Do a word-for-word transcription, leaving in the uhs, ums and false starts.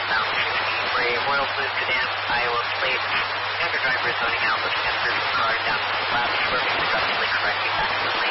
southbound sixty for a Royal Blue Sedan, Iowa plate. Younger driver is zoning out with ten thirty cars down to the left, swerving progressively correctly back to the lane.